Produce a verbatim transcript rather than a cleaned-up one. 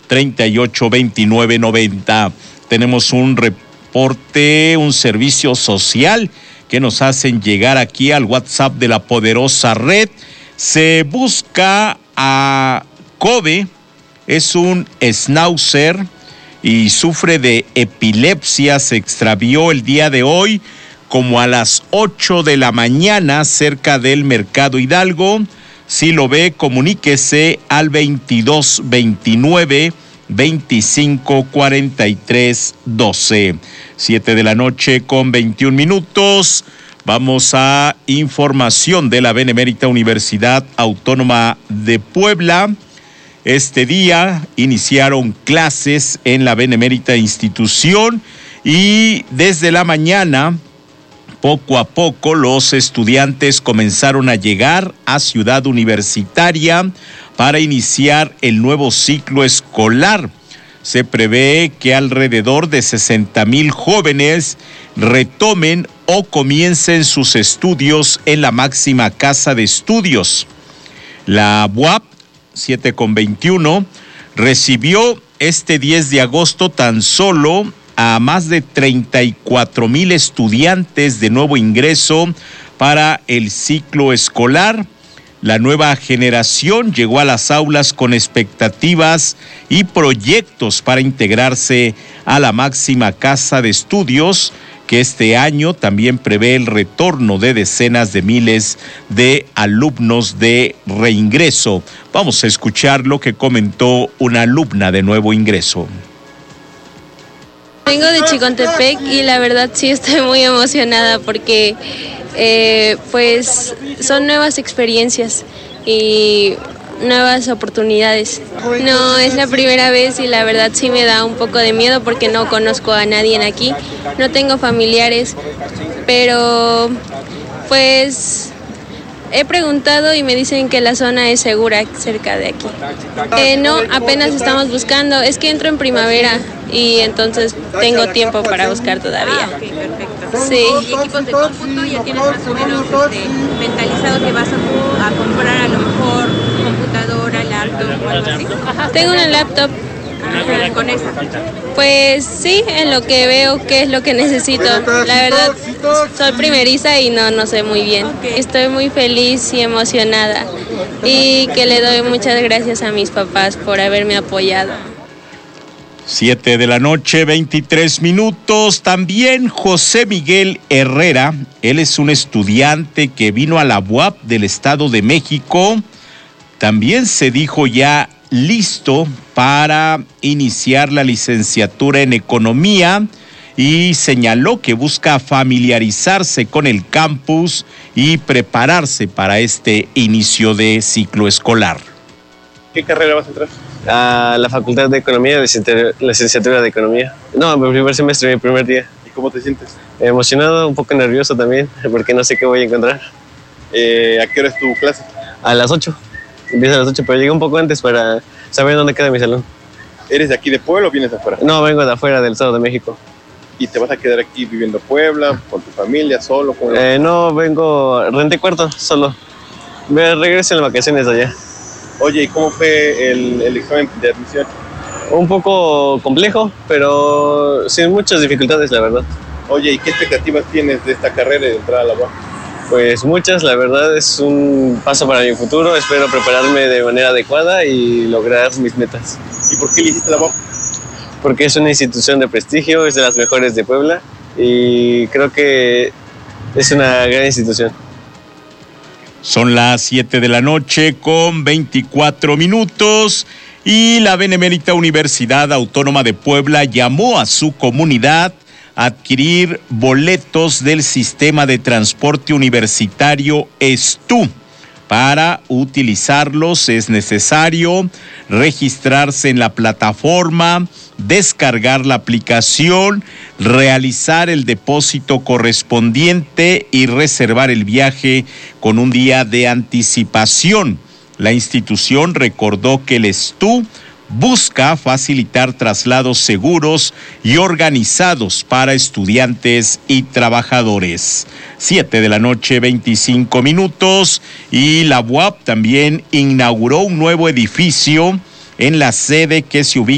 treinta y ocho, veintinueve, noventa. Tenemos un reporte, un servicio social que nos hacen llegar aquí al WhatsApp de la poderosa red. Se busca a Kobe, es un schnauzer y sufre de epilepsia. Se extravió el día de hoy como a las ocho de la mañana cerca del Mercado Hidalgo. Si lo ve, comuníquese al veintidós veintinueve veinticinco cuarenta y tres doce. Siete de la noche con veintiún minutos. Vamos a información de la Benemérita Universidad Autónoma de Puebla. Este día iniciaron clases en la Benemérita institución y desde la mañana, poco a poco, los estudiantes comenzaron a llegar a Ciudad Universitaria para iniciar el nuevo ciclo escolar. Se prevé que alrededor de sesenta mil jóvenes retomen o comiencen sus estudios en la máxima casa de estudios. La U A P siete con veintiuno recibió este diez de agosto tan solo a más de treinta y cuatro mil estudiantes de nuevo ingreso para el ciclo escolar. La nueva generación llegó a las aulas con expectativas y proyectos para integrarse a la máxima casa de estudios, que este año también prevé el retorno de decenas de miles de alumnos de reingreso. Vamos a escuchar lo que comentó una alumna de nuevo ingreso. Vengo de Chicontepec y la verdad sí estoy muy emocionada porque eh, pues son nuevas experiencias y nuevas oportunidades. No es la primera vez y la verdad sí me da un poco de miedo porque no conozco a nadie aquí, no tengo familiares, pero pues he preguntado y me dicen que la zona es segura cerca de aquí. Eh, no, apenas estamos buscando, es que entro en primavera y entonces tengo tiempo para buscar todavía. Ah, okay, perfecto. Sí. ¿Y equipos de cómputo ya tienes más o menos este, mentalizado que vas a, a comprar a lo mejor computadora, laptop o algo así? Tengo una laptop. Ajá, con esa. Pues sí, en lo que veo qué es lo que necesito. La verdad, soy primeriza y no, no sé muy bien. Estoy muy feliz y emocionada y que le doy muchas gracias a mis papás por haberme apoyado. Siete de la noche, veintitrés minutos. También José Miguel Herrera, él es un estudiante que vino a la U A P del Estado de México. También se dijo ya listo para iniciar la licenciatura en Economía y señaló que busca familiarizarse con el campus y prepararse para este inicio de ciclo escolar. ¿Qué carrera vas a entrar? A la Facultad de Economía, licenciatura de Economía. No, mi primer semestre, mi primer día. ¿Y cómo te sientes? Emocionado, un poco nervioso también, porque no sé qué voy a encontrar. Eh, ¿A qué hora es tu clase? A las ocho. Empieza a las ocho, pero llegué un poco antes para saber dónde queda mi salón. ¿Eres de aquí de Puebla o vienes de afuera? No, vengo de afuera, del Estado de México. ¿Y te vas a quedar aquí viviendo en Puebla, con tu familia, solo? Con... Eh, no, vengo, renté cuarto, solo. Me regreso en las vacaciones allá. Oye, ¿y cómo fue el, el examen de admisión? Un poco complejo, pero sin muchas dificultades, la verdad. Oye, ¿y qué expectativas tienes de esta carrera y de entrar a la U A P? Pues muchas, la verdad es un paso para mi futuro. Espero prepararme de manera adecuada y lograr mis metas. ¿Y por qué elegiste la U A P? Porque es una institución de prestigio, es de las mejores de Puebla y creo que es una gran institución. Son las siete de la noche con veinticuatro minutos y la Benemérita Universidad Autónoma de Puebla llamó a su comunidad a adquirir boletos del sistema de transporte universitario ESTU. Para utilizarlos es necesario registrarse en la plataforma, descargar la aplicación, realizar el depósito correspondiente y reservar el viaje con un día de anticipación. La institución recordó que el ESTU busca facilitar traslados seguros y organizados para estudiantes y trabajadores. Siete de la noche, veinticinco minutos, y la U A P también inauguró un nuevo edificio en la sede que se ubica